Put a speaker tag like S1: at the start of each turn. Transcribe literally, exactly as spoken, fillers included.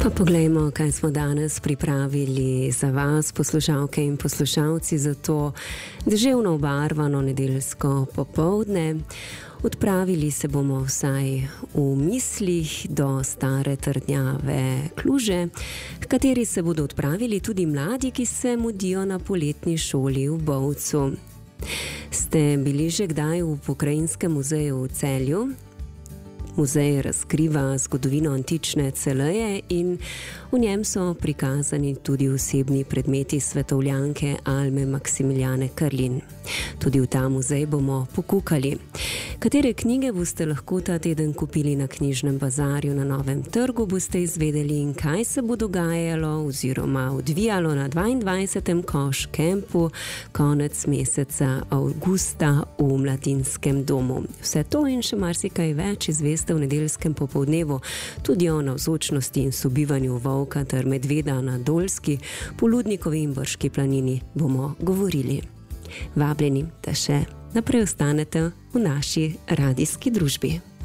S1: Pa poglejmo, kaj smo danes pripravili za vas, poslušalke in poslušalci, za to deževno obarvano nedeljsko popoldne. Odpravili se bomo vsaj v mislih do stare trdnjave Kluže, h kateri se bodo odpravili tudi mladi, ki se mudijo na poletni šoli v Bovcu. Ste bili že kdaj v Pokrajinskem muzeju v Celju? Muzej razkriva zgodovino antične Celeje in v njem so prikazani tudi osebni predmeti svetovljanke Alme Maksimilijane Karlin. Tudi v ta muzej bomo pokukali. Katere knjige boste lahko ta teden kupili na knjižnem bazarju na Novem trgu, boste izvedeli, in kaj se bo dogajalo oziroma odvijalo na dvaindvajsetem Koš Campu konec meseca avgusta v Mladinskem domu. Vse to in še marsikaj več izveste v nedeljskem popoldnevu, tudi o navzočnosti in sobivanju volka ter medveda na Dolski, Poludnikovi in Brški planini bomo govorili. Vabljeni, da še naprej ostanete v naši radijski družbi.